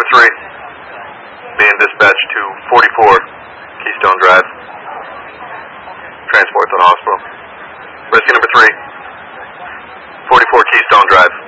3. Being dispatched to 44 Keystone Drive. Transport to the hospital. Rescue number 3. 44 Keystone Drive.